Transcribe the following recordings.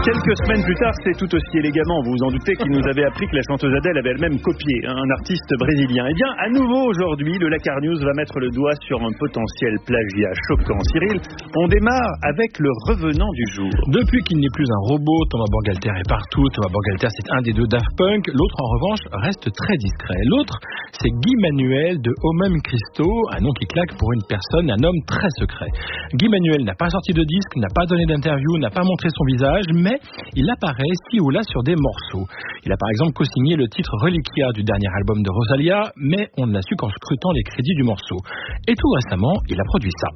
Quelques semaines plus tard, c'est tout aussi élégamment, vous vous en doutez, qu'il nous avait appris que la chanteuse Adèle avait elle-même copié un artiste brésilien. Eh bien, à nouveau aujourd'hui, le Lakar News va mettre le doigt sur un potentiel plagiat choquant. Cyril, on démarre avec le revenant du jour. Depuis qu'il n'est plus un robot, Thomas Bangalter est partout. Thomas Bangalter, c'est un des deux Daft Punk. L'autre, en revanche, reste très discret. L'autre, c'est Guy Manuel de Homem Christo, un nom qui claque pour une personne, un homme très secret. Guy Manuel n'a pas sorti de disque, n'a pas donné d'interview, n'a pas montré son visage, mais il apparaît ci ou là sur des morceaux. Il a par exemple co-signé le titre Reliquia du dernier album de Rosalia, mais on ne l'a su qu'en scrutant les crédits du morceau. Et tout récemment, il a produit ça.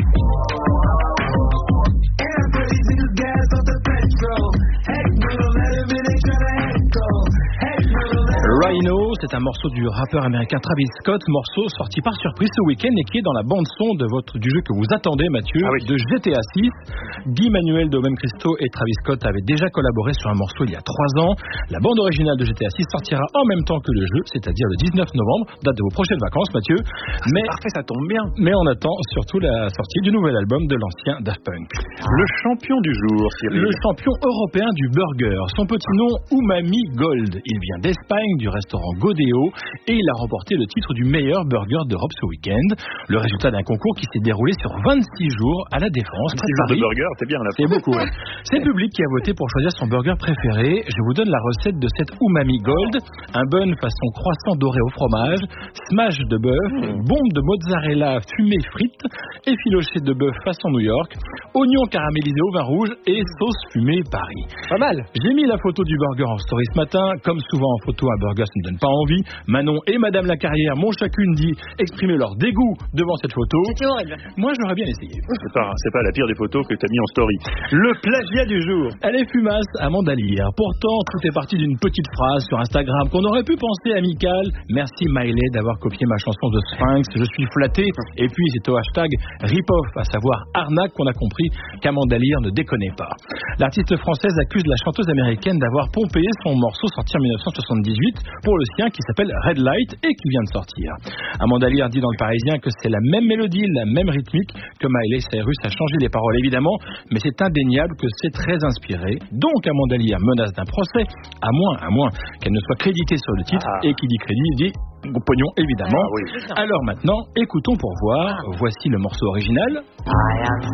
Rhino, c'est un morceau du rappeur américain Travis Scott, morceau sorti par surprise ce week-end et qui est dans la bande-son du jeu que vous attendez, Mathieu, de GTA 6. Guy Manuel de Homem Christo et Travis Scott avaient déjà collaboré sur un morceau il y a 3 ans. La bande originale de GTA 6 sortira en même temps que le jeu, c'est-à-dire le 19 novembre, date de vos prochaines vacances, Mathieu. Mais parfait, ça tombe bien. Mais on attend surtout la sortie du nouvel album de l'ancien Daft Punk. Le champion du jour, Cyril. Le champion européen du burger. Son petit nom, Umami Gold. Il vient d'Espagne, du restaurant Godeo, et il a remporté le titre du meilleur burger d'Europe ce week-end. Le résultat d'un concours qui s'est déroulé sur 26 jours à la Défense. 26 jours de burger, c'est bien là. C'est beaucoup, ouais. C'est le public qui a voté pour choisir son burger préféré. Je vous donne la recette de cette Umami Gold. Un bun façon croissant doré au fromage, smash de bœuf, bombe de mozzarella fumée frite, effiloché de bœuf façon New York, oignons caramélisés au vin rouge et sauce fumée Paris. Pas mal. J'ai mis la photo du burger en story ce matin. Comme souvent en photo, un burger, ça ne donne pas envie. Manon et Madame Lacarrière m'ont chacune dit exprimer leur dégoût devant cette photo. C'était horrible. Moi, j'aurais bien essayé. C'est pas la pire des photos que tu as mis en story. Le plagiat du jour. Elle est fumasse, Amanda Lear. Pourtant, tout est parti d'une petite phrase sur Instagram qu'on aurait pu penser amicale. Merci Miley d'avoir copié ma chanson de Sphinx. Je suis flatté. Et puis, c'est au hashtag rip-off, à savoir arnaque, qu'on a compris qu'Amanda Lear ne déconnait pas. L'artiste française accuse la chanteuse américaine d'avoir pompé son morceau sorti en 1978 pour le sien qui s'appelle Red Light et qui vient de sortir. Amanda Lear dit dans Le Parisien que c'est la même mélodie, la même rythmique, que Miley Cyrus a changé les paroles évidemment, mais c'est indéniable que c'est très inspiré. Donc Amanda Lear menace d'un procès, à moins qu'elle ne soit créditée sur le titre, et qui dit crédit dit pognon évidemment. Alors maintenant, écoutons pour voir. Voici le morceau original. I am